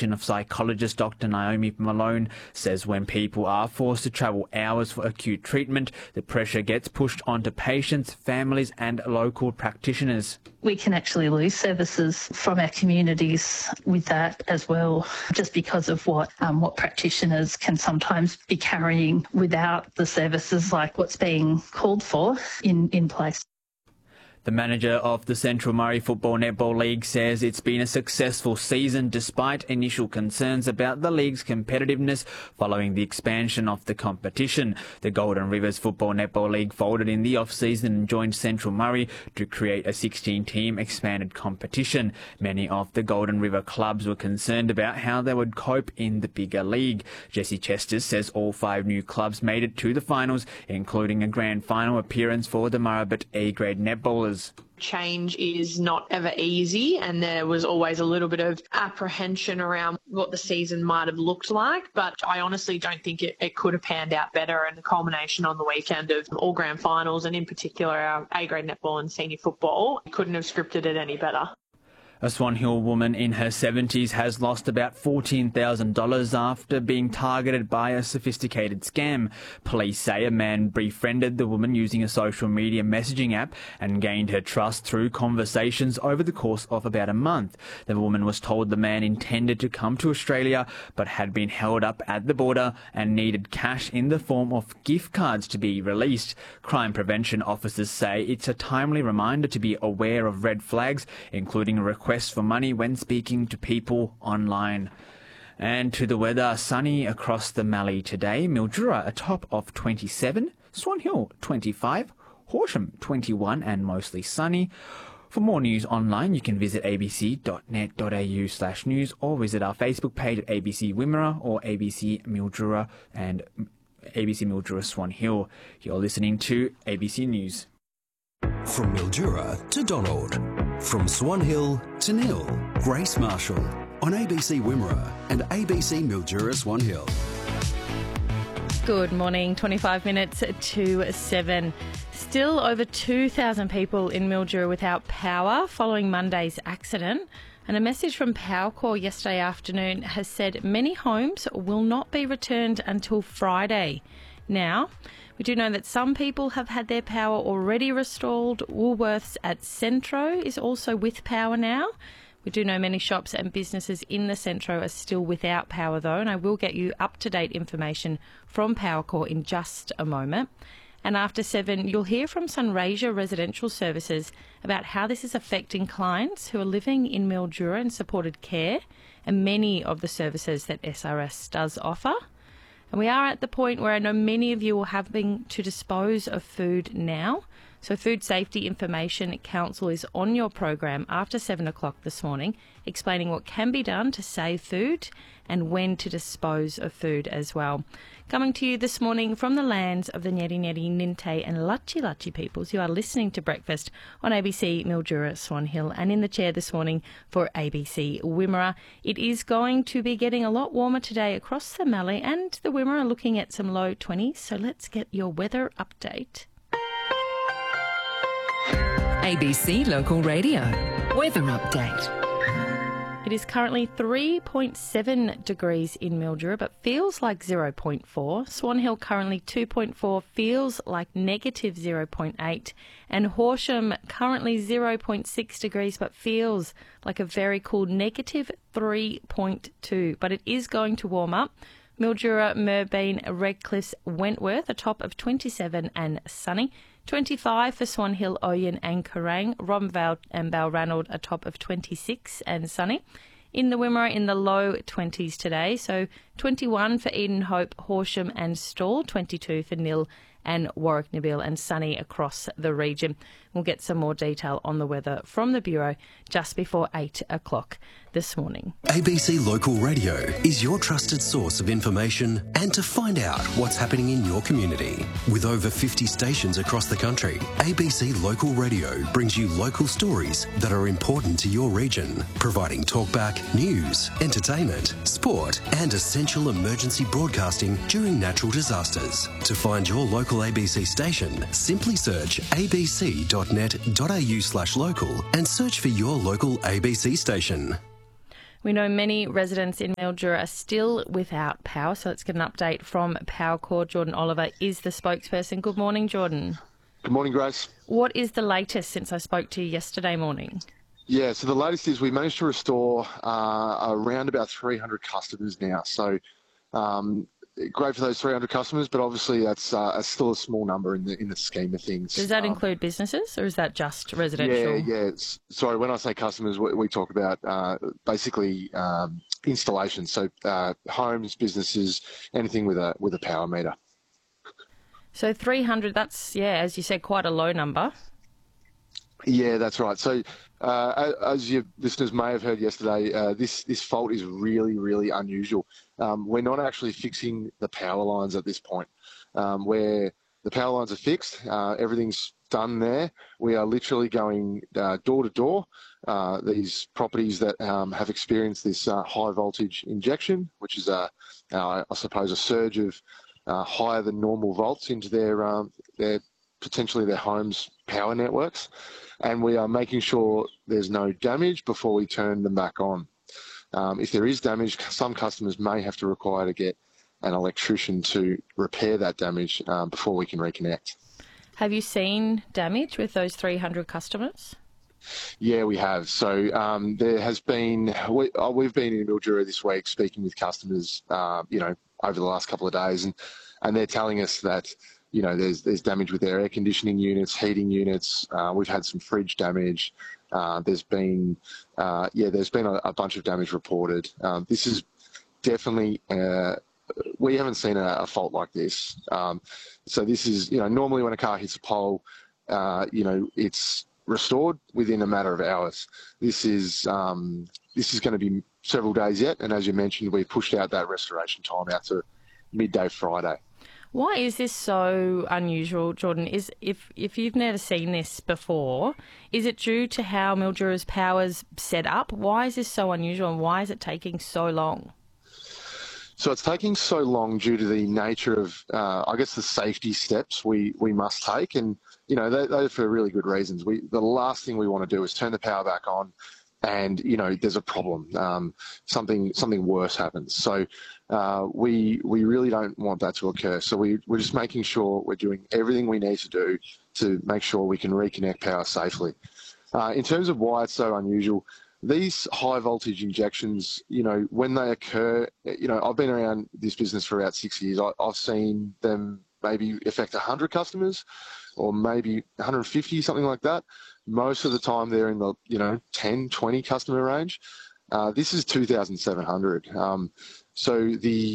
Association of Psychologists Dr. Naomi Malone says when people are forced to travel hours for acute treatment, the pressure gets pushed onto patients, families and local practitioners. We can actually lose services from our communities with that as well, just because of what practitioners can sometimes be carrying without the services like what's being called for in place. The manager of the Central Murray Football Netball League says it's been a successful season despite initial concerns about the league's competitiveness following the expansion of the competition. The Golden Rivers Football Netball League folded in the off-season and joined Central Murray to create a 16-team expanded competition. Many of the Golden River clubs were concerned about how they would cope in the bigger league. Jesse Chester says all 5 new clubs made it to the finals, including a grand final appearance for the Murrabit A-grade netballers. Change is not ever easy, and there was always a little bit of apprehension around what the season might have looked like, but I honestly don't think it could have panned out better, and the culmination on the weekend of all grand finals and in particular our A-grade netball and senior football couldn't have scripted it any better. A Swan Hill woman in her 70s has lost about $14,000 after being targeted by a sophisticated scam. Police say a man befriended the woman using a social media messaging app and gained her trust through conversations over the course of about a month. The woman was told the man intended to come to Australia but had been held up at the border and needed cash in the form of gift cards to be released. Crime prevention officers say it's a timely reminder to be aware of red flags, including a request for money when speaking to people online. And to the weather, sunny across the Mallee today. Mildura a top of 27, Swan Hill 25, Horsham 21 and mostly sunny. For more news online, you can visit abc.net.au/news or visit our Facebook page at ABC Wimmera or ABC Mildura and ABC Mildura Swan Hill. You're listening to ABC News. From Mildura to Donald. From Swan Hill to Nil. Grace Marshall on ABC Wimmera and ABC Mildura Swan Hill. Good morning, 25 minutes to 7. Still over 2,000 people in Mildura without power following Monday's accident. And a message from Powercor yesterday afternoon has said many homes will not be returned until Friday. Now, we do know that some people have had their power already restored. Woolworths at Centro is also with power now. We do know many shops and businesses in the Centro are still without power though, and I will get you up-to-date information from Powercor in just a moment. And after 7, you'll hear from Sunraysia Residential Services about how this is affecting clients who are living in Mildura in supported care and many of the services that SRS does offer. And we are at the point where I know many of you are having to dispose of food now. So Food Safety Information Council is on your program after 7 o'clock this morning, explaining what can be done to save food and when to dispose of food as well. Coming to you this morning from the lands of the Nyeri Nyeri, Ninte and Lachi Lachi peoples, you are listening to Breakfast on ABC Mildura Swan Hill, and in the chair this morning for ABC Wimmera. It is going to be getting a lot warmer today across the Mallee and the Wimmera, looking at some low 20s. So let's get your weather update. ABC Local Radio Weather Update. It is currently 3.7 degrees in Mildura, but feels like 0.4. Swan Hill currently 2.4, feels like negative 0.8. And Horsham currently 0.6 degrees, but feels like a very cool negative 3.2. But it is going to warm up. Mildura, Merbeen, Redcliffe, Wentworth, a top of 27 and sunny. 25 for Swan Hill, Oyen and Kerrang. Robinvale and Balranald, a top of 26 and sunny. In the Wimmera, in the low 20s today. So 21 for Eden Hope, Horsham and Stawell. 22 for Nil and Warwick Nabil, and sunny across the region. We'll get some more detail on the weather from the Bureau just before 8 o'clock this morning. ABC Local Radio is your trusted source of information and to find out what's happening in your community. With over 50 stations across the country, ABC Local Radio brings you local stories that are important to your region, providing talkback, news, entertainment, sport and essential emergency broadcasting during natural disasters. To find your local ABC station, simply search abc.net.au/local and search for your local ABC station. We know many residents in Mildura are still without power, so let's get an update from Powercor. Jordan Oliver is the spokesperson. Good morning, Jordan. Good morning, Grace. What is the latest since I spoke to you yesterday morning? Yeah, so the latest is we managed to restore around about 300 customers now. So great for those 300 customers, but obviously that's still a small number in the scheme of things. Does that include businesses, or is that just residential? Yeah. Sorry, when I say customers, we talk about basically installations. So homes, businesses, anything with a power meter. So 300, that's, as you said, quite a low number. Yeah, that's right. So as your listeners may have heard yesterday, this fault is really, really unusual. We're not actually fixing the power lines at this point. Where the power lines are fixed, everything's done there. We are literally going door to door. These properties that have experienced this high voltage injection, which is I suppose a surge of higher than normal volts into their potentially their home's power networks, and we are making sure there's no damage before we turn them back on. If there is damage, some customers may have to require to get an electrician to repair that damage before we can reconnect. Have you seen damage with those 300 customers? Yeah, we have. So there has been, we've been in Mildura this week speaking with customers, over the last couple of days, and they're telling us that, there's damage with their air conditioning units, heating units. We've had some fridge damage. There's been a bunch of damage reported. This is definitely, we haven't seen a fault like this. So this is, normally when a car hits a pole, it's restored within a matter of hours. This is going to be several days yet, and as you mentioned, we pushed out that restoration time out to midday Friday. Why is this so unusual, Jordan? If you've never seen this before, is it due to how Mildura's power's set up? Why is this so unusual, and why is it taking so long? So it's taking so long due to the nature of, the safety steps we must take, and they're for really good reasons. The last thing we want to do is turn the power back on, and there's a problem. Something worse happens. So we really don't want that to occur. So we're just making sure we're doing everything we need to do to make sure we can reconnect power safely. In terms of why it's so unusual, these high voltage injections, when they occur, I've been around this business for about 6 years. I've seen them maybe affect 100 customers or maybe 150, something like that. Most of the time they're in the, 10, 20 customer range. This is 2,700. So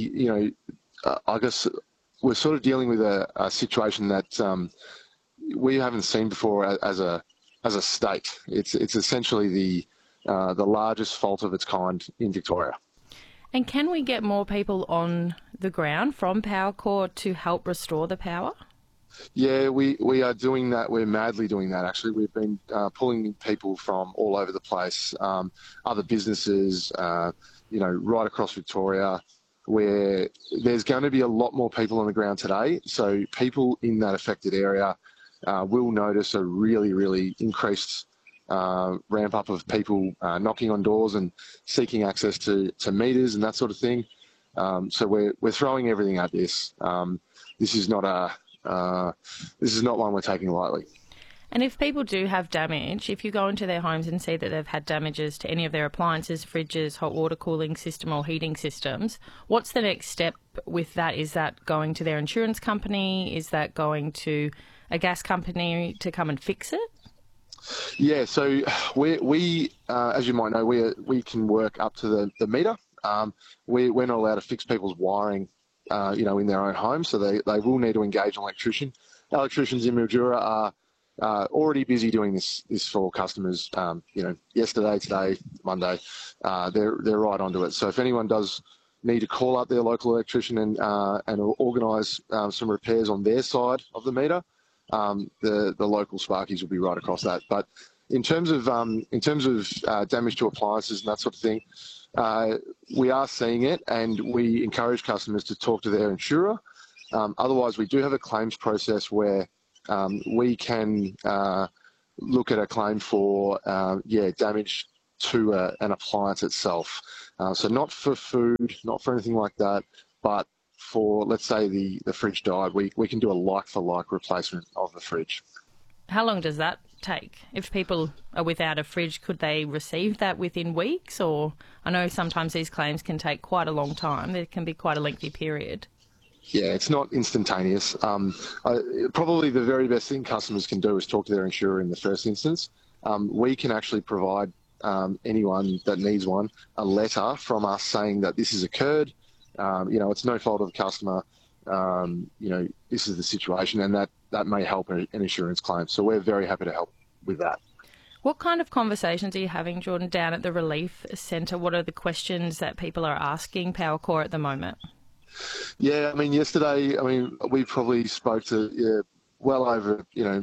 I guess we're sort of dealing with a situation that we haven't seen before as a state. It's essentially the largest fault of its kind in Victoria. And can we get more people on the ground from Powercor to help restore the power? Yeah, we are doing that. We're madly doing that, actually. We've been pulling people from all over the place, other businesses, right across Victoria, where there's going to be a lot more people on the ground today. So people in that affected area will notice a really, really increased ramp up of people knocking on doors and seeking access to meters and that sort of thing. So we're throwing everything at this. This is not one we're taking lightly. And if people do have damage, if you go into their homes and see that they've had damages to any of their appliances, fridges, hot water cooling system or heating systems, what's the next step with that? Is that going to their insurance company? Is that going to a gas company to come and fix it? Yeah, so we as you might know, we can work up to the meter. We're not allowed to fix people's wiring, in their own home, so they will need to engage an electrician. Electricians in Mildura are already busy doing this for customers. Yesterday, today, Monday, they're right onto it. So if anyone does need to call up their local electrician and organise some repairs on their side of the meter, the local Sparkies will be right across that. But in terms of damage to appliances and that sort of thing, we are seeing it, and we encourage customers to talk to their insurer. Otherwise, we do have a claims process where we can look at a claim for damage to an appliance itself. So not for food, not for anything like that, but for, let's say, the fridge died, we can do a like-for-like replacement of the fridge. How long does that take? If people are without a fridge, could they receive that within weeks? Or I know sometimes these claims can take quite a long time. There can be quite a lengthy period. Yeah, it's not instantaneous. Probably the very best thing customers can do is talk to their insurer in the first instance. We can actually provide anyone that needs one a letter from us saying that this has occurred. It's no fault of the customer. This is the situation, and that may help an insurance claim. So we're very happy to help with that. What kind of conversations are you having, Jordan, down at the Relief Centre? What are the questions that people are asking Powercor at the moment? Yeah, yesterday, we probably spoke to well over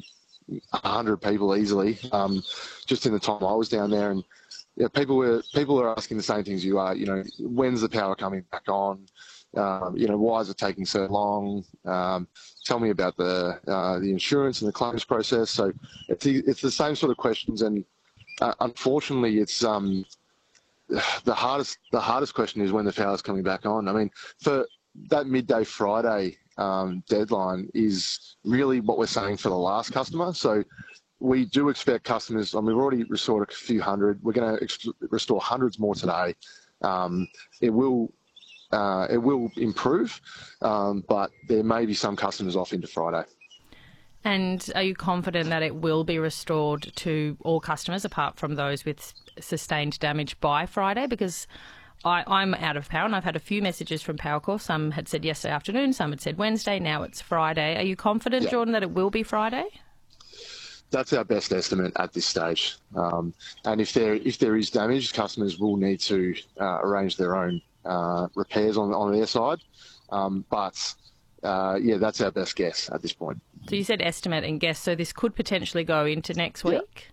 100 people easily, just in the time I was down there, and people are asking the same things you are. When's the power coming back on? Why is it taking so long? Tell me about the insurance and the claims process. So it's the same sort of questions, and unfortunately, it's the hardest question is when the power's coming back on. For that midday Friday deadline is really what we're saying for the last customer. So we do expect customers, we've already restored a few hundred. We're going to restore hundreds more today. It will improve, but there may be some customers off into Friday. And are you confident that it will be restored to all customers apart from those with sustained damage by Friday? Because I'm out of power and I've had a few messages from Powercor. Some had said yesterday afternoon, some had said Wednesday, now it's Friday. Are you confident, Jordan, that it will be Friday? That's our best estimate at this stage. And if there is damage, customers will need to arrange their own repairs on their side. That's our best guess at this point. So you said estimate and guess, so this could potentially go into next week?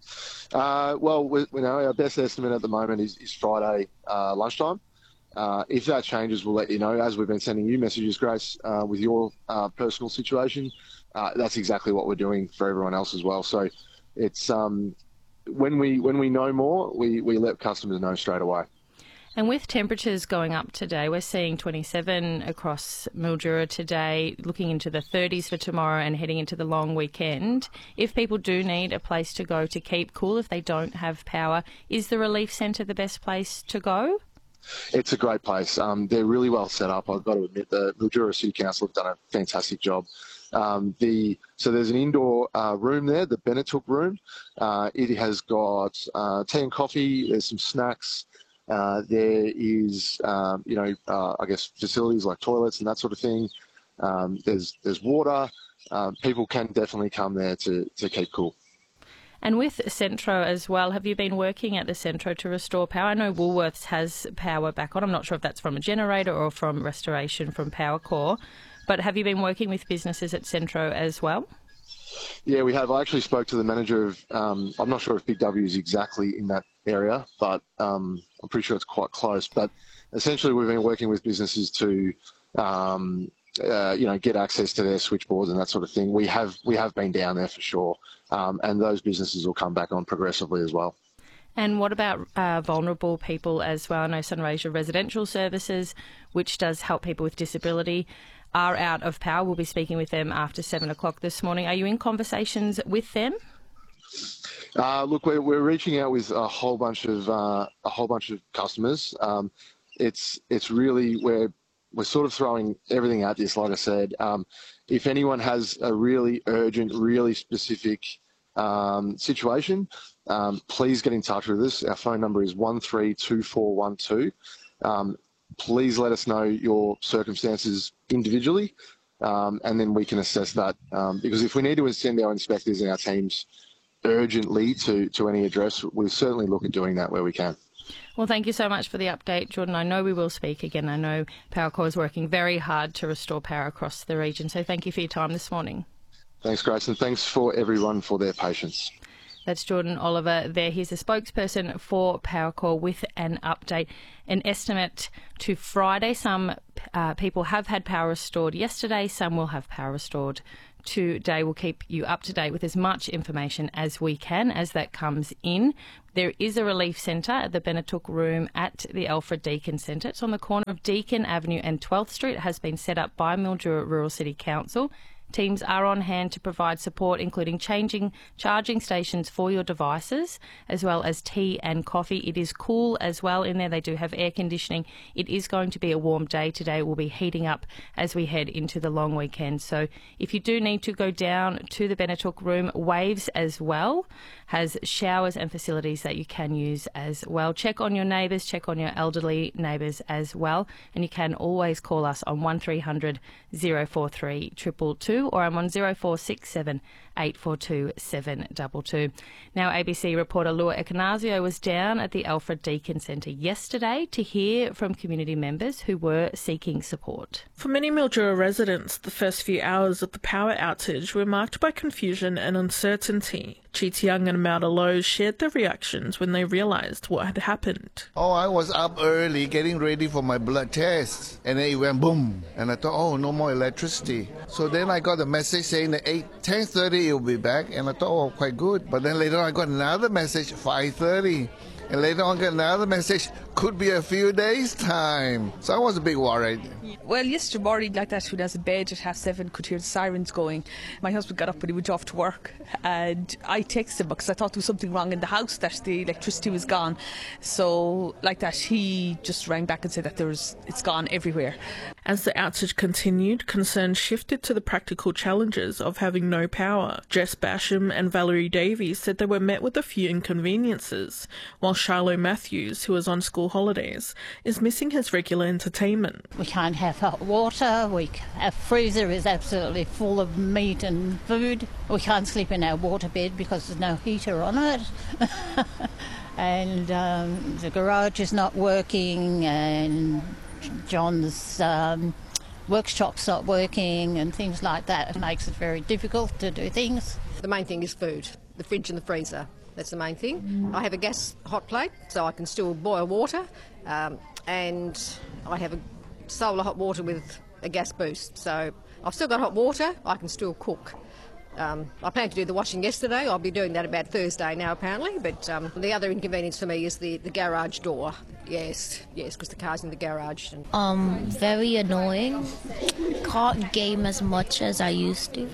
Our best estimate at the moment is Friday lunchtime. If that changes, we'll let you know. As we've been sending you messages, Grace, with your personal situation, that's exactly what we're doing for everyone else as well. So it's when we know more, we let customers know straight away. And with temperatures going up today, we're seeing 27 across Mildura today, looking into the 30s for tomorrow and heading into the long weekend. If people do need a place to go to keep cool, if they don't have power, is the Relief Centre the best place to go? It's a great place. They're really well set up. I've got to admit, the Mildura City Council have done a fantastic job. So there's an indoor room there, the Benetook room. It has got tea and coffee. There's some snacks. There is, I guess, facilities like toilets and that sort of thing. There's water. People can definitely come there to keep cool. And with Centro as well, have you been working at the Centro to restore power? I know Woolworths has power back on. I'm not sure if that's from a generator or from restoration from Powercor. But have you been working with businesses at Centro as well? Yeah, we have. I actually spoke to the manager of, I'm not sure if Big W is exactly in that area, but I'm pretty sure it's quite close. But essentially, we've been working with businesses to, get access to their switchboards and that sort of thing. We have been down there for sure, and those businesses will come back on progressively as well. And what about vulnerable people as well? I know Sunraysia Residential Services, which does help people with disability, are out of power. We'll be speaking with them after 7 o'clock this morning. Are you in conversations with them? Look, we're reaching out with a whole bunch of customers. It's really we're sort of throwing everything at this. Like I said, if anyone has a really urgent, really specific situation, please get in touch with us. Our phone number is 132412. Please let us know your circumstances individually, and then we can assess that. Because if we need to send our inspectors and our teams urgently to any address, we'll certainly look at doing that where we can. Well, thank you so much for the update, Jordan. I know we will speak again. I know Powercor is working very hard to restore power across the region. So thank you for your time this morning. Thanks, Grace, and thanks for everyone for their patience. That's Jordan Oliver there. He's a spokesperson for Powercor with an update. An estimate to Friday. Some people have had power restored yesterday. Some will have power restored today. We'll keep you up to date with as much information as we can as that comes in. There is a relief centre at the Benetook Room at the Alfred Deakin Centre. It's on the corner of Deakin Avenue and 12th Street. It has been set up by Mildura Rural City Council. Teams are on hand to provide support, including charging stations for your devices, as well as tea and coffee. It is cool as well in there. They do have air conditioning. It is going to be a warm day today. It will be heating up as we head into the long weekend. So if you do need to go down to the Benetook Room, Waves as well has showers and facilities that you can use as well. Check on your neighbours, check on your elderly neighbours as well. And you can always call us on 1300 043 222, or I'm on 0467 842 722. Now, ABC reporter Lua Ekanasio was down at the Alfred Deakin Centre yesterday to hear from community members who were seeking support. For many Mildura residents, the first few hours of the power outage were marked by confusion and uncertainty. Cheats Young and Mauda Lowe shared their reactions when they realised what had happened. Oh, I was up early getting ready for my blood test, and then it went boom, and I thought, oh, no more electricity. So then I got a message saying that 10:30 it will be back, and I thought, oh, quite good. But then later on I got another message, 5:30. And later on I got another message, could be a few days' time. So I was a bit worried. Well, yesterday morning, like that, when I was in bed at 7:30, could hear the sirens going. My husband got up and he went off to work. And I texted him because I thought there was something wrong in the house, that the electricity was gone. So, like that, he just rang back and said that it's gone everywhere. As the outage continued, concerns shifted to the practical challenges of having no power. Jess Basham and Valerie Davies said they were met with a few inconveniences, while Shiloh Matthews, who was on school holidays, is missing his regular entertainment. We can't have hot water, our freezer is absolutely full of meat and food. We can't sleep in our waterbed because there's no heater on it. And the garage is not working, and John's workshop's not working, and things like that. It makes it very difficult to do things. The main thing is food, the fridge and the freezer. That's the main thing. I have a gas hot plate, so I can still boil water, and I have a solar hot water with a gas boost. So I've still got hot water, I can still cook. I planned to do the washing yesterday. I'll be doing that about Thursday now, apparently. But the other inconvenience for me is the garage door. Yes, because the car's in the garage. Very annoying. Can't game as much as I used to.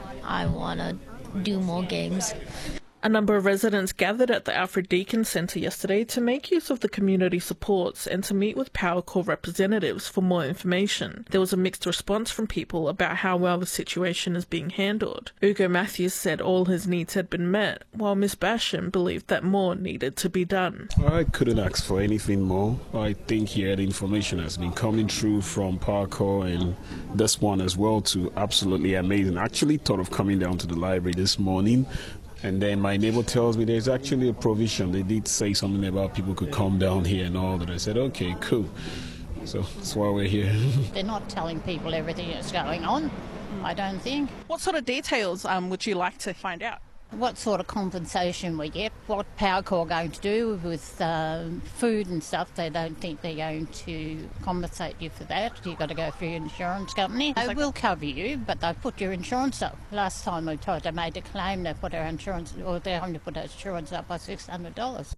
I want to do more games. A number of residents gathered at the Alfred Deakin Centre yesterday to make use of the community supports and to meet with Powercor representatives for more information. There was a mixed response from people about how well the situation is being handled. Ugo Matthews said all his needs had been met, while Ms Basham believed that more needed to be done. I couldn't ask for anything more. I think the information has been coming through from Powercor and this one as well to absolutely amazing. I actually thought of coming down to the library this morning, and then my neighbor tells me there's actually a provision. They did say something about people could come down here and all that. I said, okay, cool. So that's why we're here. They're not telling people everything that's going on, I don't think. What sort of details would you like to find out? What sort of compensation we get, what Powercor are going to do with food and stuff. They don't think they're going to compensate you for that. You've got to go through your insurance company. They will cover you, but they put your insurance up. Last time we tried to make a claim, they put our insurance, or they're going to put our insurance up by $600.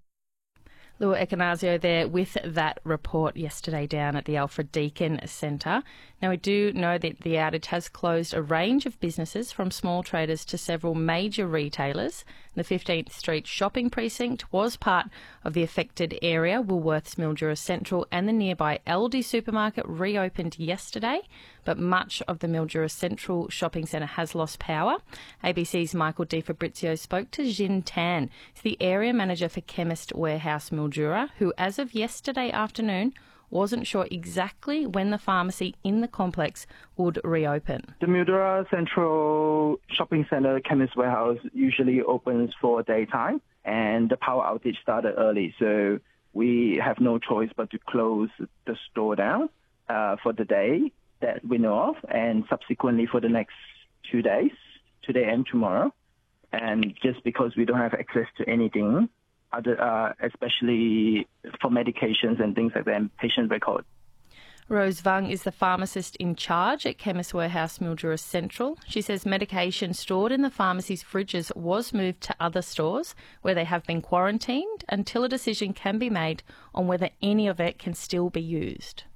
Lua Ekanasio there with that report yesterday down at the Alfred Deakin Centre. Now, we do know that the outage has closed a range of businesses, from small traders to several major retailers. The 15th Street shopping precinct was part of the affected area. Woolworths Mildura Central and the nearby Aldi supermarket reopened yesterday, but much of the Mildura Central shopping centre has lost power. ABC's Michael Di Fabrizio spoke to Jin Tan, the area manager for Chemist Warehouse Mildura, who as of yesterday afternoon wasn't sure exactly when the pharmacy in the complex would reopen. The Mildura Central Shopping Centre Chemist Warehouse usually opens for daytime, and the power outage started early, so we have no choice but to close the store down for the day that we know of, and subsequently for the next 2 days, today and tomorrow. And just because we don't have access to anything, especially for medications and things like that, and patient record. Rose Vung is the pharmacist in charge at Chemist Warehouse Mildura Central. She says medication stored in the pharmacy's fridges was moved to other stores where they have been quarantined until a decision can be made on whether any of it can still be used.